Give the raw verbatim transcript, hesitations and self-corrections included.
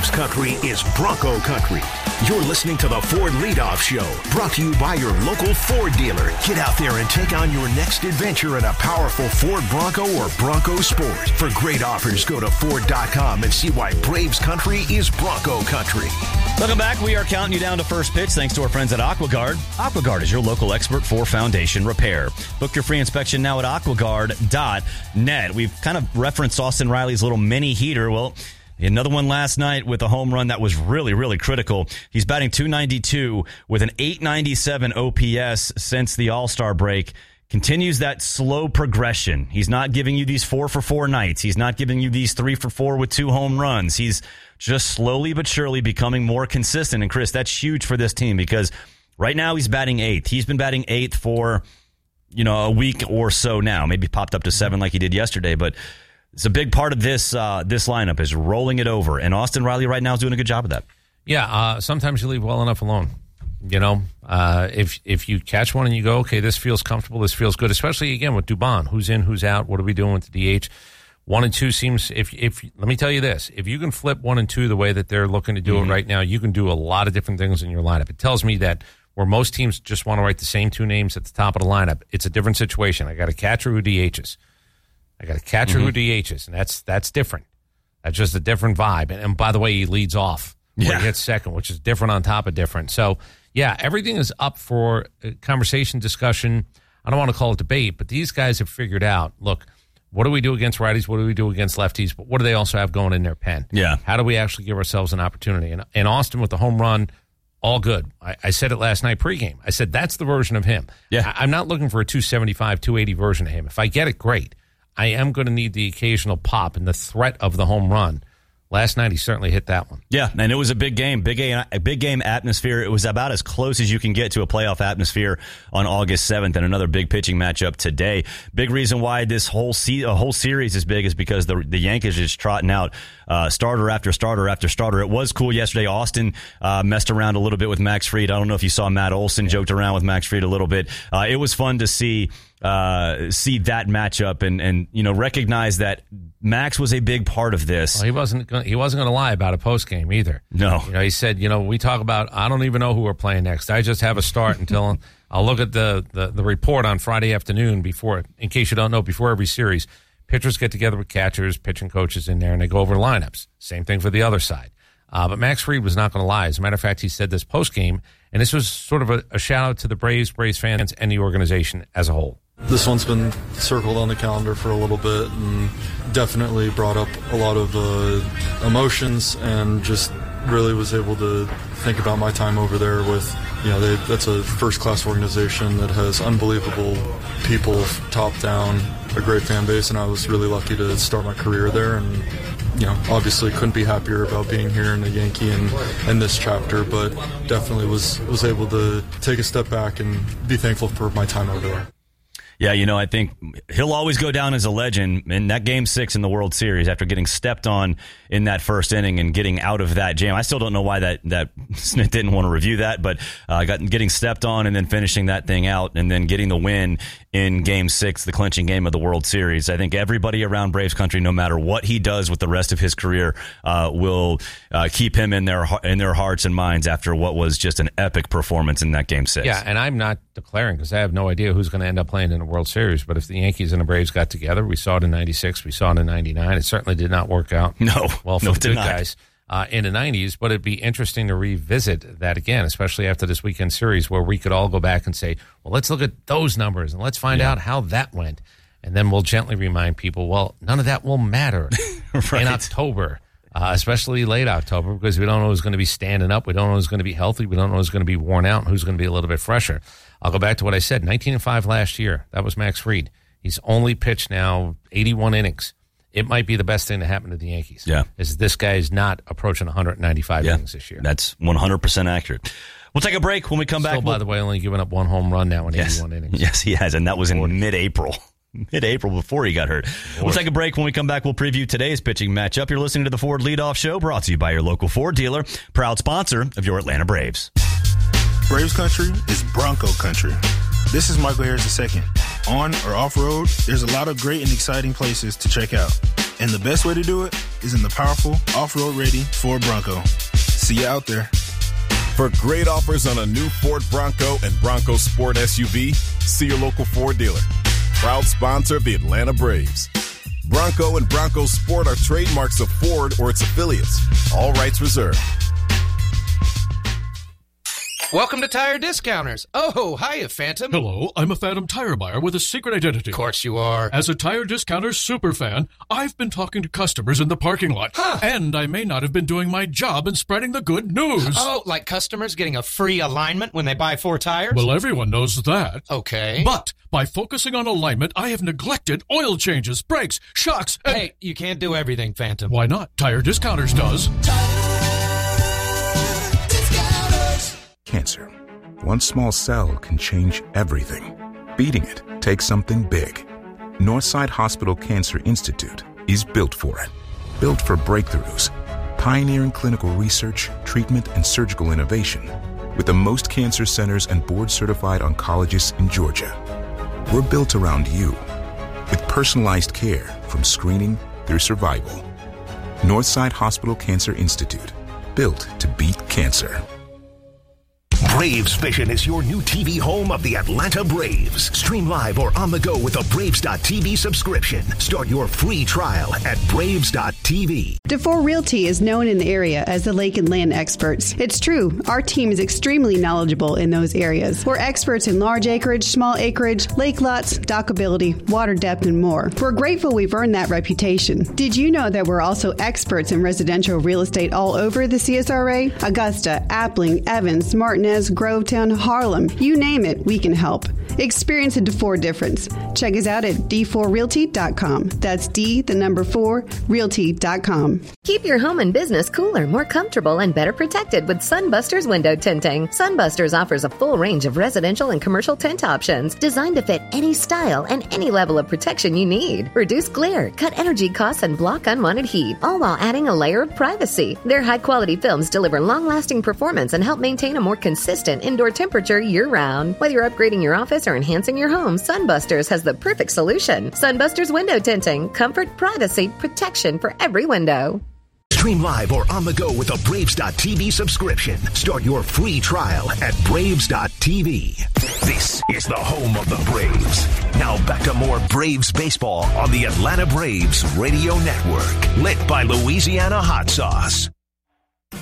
Braves country is Bronco country. You're listening to the Ford Leadoff Show, brought to you by your local Ford dealer. Get out there and take on your next adventure in a powerful Ford Bronco or Bronco Sport. For great offers, go to Ford dot com and see why Braves country is Bronco country. Welcome back. We are counting you down to first pitch thanks to our friends at AquaGuard. AquaGuard is your local expert for foundation repair. Book your free inspection now at aqua guard dot net. We've kind of referenced Austin Riley's little mini heater. Well, another one last night with a home run that was really, really critical. He's batting two ninety-two with an eight ninety-seven O P S since the All-Star break. Continues that slow progression. He's not giving you these four for four nights. He's not giving you these three for four with two home runs. He's just slowly but surely becoming more consistent. And Chris, that's huge for this team because right now he's batting eighth. He's been batting eighth for, you know, a week or so now. Maybe popped up to seven like he did yesterday, but it's a big part of this uh, this lineup is rolling it over. And Austin Riley right now is doing a good job of that. Yeah, uh, sometimes you leave well enough alone. You know, uh, if if you catch one and you go, okay, this feels comfortable, this feels good, especially, again, with Dubon. Who's in, who's out, what are we doing with the D H? One and two seems, if if let me tell you this, if you can flip one and two the way that they're looking to do mm-hmm. it right now, you can do a lot of different things in your lineup. It tells me that where most teams just want to write the same two names at the top of the lineup, it's a different situation. I got a catcher who D Hs. I got a catcher mm-hmm. who D Hs, and that's that's different. That's just a different vibe. And, and by the way, he leads off when yeah. he hits second, which is different on top of different. So, yeah, everything is up for conversation, discussion. I don't want to call it debate, but these guys have figured out, look, what do we do against righties? What do we do against lefties? But what do they also have going in their pen? Yeah. How do we actually give ourselves an opportunity? And, and Austin with the home run, all good. I, I said it last night pregame. I said that's the version of him. Yeah. I, I'm not looking for a two seventy-five, two eighty version of him. If I get it, great. I am going to need the occasional pop and the threat of the home run. Last night, he certainly hit that one. Yeah, and it was a big game, big game, a big game atmosphere. It was about as close as you can get to a playoff atmosphere on August seventh, and another big pitching matchup today. Big reason why this whole se- a whole series is big is because the the Yankees are just trotting out uh, starter after starter after starter. It was cool yesterday. Austin uh, messed around a little bit with Max Fried. I don't know if you saw Matt Olson yeah. joked around with Max Fried a little bit. Uh, it was fun to see. Uh, see that matchup and, and, you know, recognize that Max was a big part of this. Well, he wasn't gonna, he wasn't going to lie about a post game either. No. You know, he said, you know, we talk about, I don't even know who we're playing next. I just have a start until I'll look at the, the, the report on Friday afternoon before, in case you don't know, before every series, pitchers get together with catchers, pitching coaches in there, and they go over lineups. Same thing for the other side. Uh, but Max Fried was not going to lie. As a matter of fact, he said this post game, and this was sort of a, a shout out to the Braves, Braves fans, and the organization as a whole. This one's been circled on the calendar for a little bit and definitely brought up a lot of uh, emotions, and just really was able to think about my time over there with, you know, they, that's a first-class organization that has unbelievable people top down, a great fan base, and I was really lucky to start my career there. And, you know, obviously couldn't be happier about being here in the Yankee and, and this chapter, but definitely was, was able to take a step back and be thankful for my time over there. Yeah, you know, I think he'll always go down as a legend in that game six in the World Series after getting stepped on in that first inning and getting out of that jam. I still don't know why that, that Smith didn't want to review that, but uh, got, getting stepped on and then finishing that thing out and then getting the win in game six, the clinching game of the World Series. I think everybody around Braves country, no matter what he does with the rest of his career, uh, will uh, keep him in their in their hearts and minds after what was just an epic performance in that game six. Yeah, and I'm not declaring because I have no idea who's going to end up playing in the World Series, but if the Yankees and the Braves got together, we saw it in ninety-six, we saw it in ninety-nine. It certainly did not work out no, well for no, the good not. guys uh, in the nineties, but it'd be interesting to revisit that again, especially after this weekend series where we could all go back and say, well, let's look at those numbers and let's find yeah. out how that went. And then we'll gently remind people, well, none of that will matter right. in October, uh, especially late October, because we don't know who's going to be standing up. We don't know who's going to be healthy. We don't know who's going to be worn out and who's going to be a little bit fresher. I'll go back to what I said, nineteen and five last year. That was Max Fried. He's only pitched now eighty-one innings. It might be the best thing to happen to the Yankees. Yeah. Is this guy is not approaching one hundred ninety-five yeah, innings this year. That's one hundred percent accurate. We'll take a break. When we come Still, back. Still, by we'll... the way, only giving up one home run now in yes. eighty-one innings. Yes, he has, and that was in mid-April. Mid-April before he got hurt. We'll take a break. When we come back, we'll preview today's pitching matchup. You're listening to the Ford Leadoff Show, brought to you by your local Ford dealer, proud sponsor of your Atlanta Braves. Braves country is Bronco country. This is Michael Harris the second. On or off-road, there's a lot of great and exciting places to check out. And the best way to do it is in the powerful, off-road ready Ford Bronco. See you out there. For great offers on a new Ford Bronco and Bronco Sport S U V, see your local Ford dealer. Proud sponsor of the Atlanta Braves. Bronco and Bronco Sport are trademarks of Ford or its affiliates. All rights reserved. Welcome to Tire Discounters. Oh, hiya, Phantom. Hello, I'm a Phantom tire buyer with a secret identity. Of course you are. As a Tire Discounters superfan, I've been talking to customers in the parking lot. Huh. And I may not have been doing my job in spreading the good news. Oh, like customers getting a free alignment when they buy four tires? Well, everyone knows that. Okay. But by focusing on alignment, I have neglected oil changes, brakes, shocks, and... Hey, you can't do everything, Phantom. Why not? Tire Discounters does. Cancer. One small cell can change everything. Beating it takes something big. Northside Hospital Cancer Institute is built for it. Built for breakthroughs, pioneering clinical research, treatment, and surgical innovation, with the most cancer centers and board-certified oncologists in Georgia. We're built around you, with personalized care from screening through survival. Northside Hospital Cancer Institute, built to beat cancer. Braves Vision is your new T V home of the Atlanta Braves. Stream live or on the go with a Braves dot T V subscription. Start your free trial at Braves dot T V. DeFore Realty is known in the area as the lake and land experts. It's true. Our team is extremely knowledgeable in those areas. We're experts in large acreage, small acreage, lake lots, dockability, water depth, and more. We're grateful we've earned that reputation. Did you know that we're also experts in residential real estate all over the C S R A? Augusta, Appling, Evans, Martinez, Grovetown, Harlem. You name it, we can help. Experience a DeFore difference. Check us out at d four realty dot com. That's D, the number four, realty dot com. Keep your home and business cooler, more comfortable, and better protected with Sunbusters window tinting. Sunbusters offers a full range of residential and commercial tint options designed to fit any style and any level of protection you need. Reduce glare, cut energy costs, and block unwanted heat, all while adding a layer of privacy. Their high-quality films deliver long-lasting performance and help maintain a more consistent indoor temperature year-round. Whether you're upgrading your office or enhancing your home, Sunbusters has the perfect solution. Sunbusters window tinting. Comfort, privacy, protection for every window. Stream live or on the go with a Braves dot T V subscription. Start your free trial at Braves dot T V. This is the home of the Braves. Now back to more Braves baseball on the Atlanta Braves Radio Network. Lit by Louisiana Hot Sauce.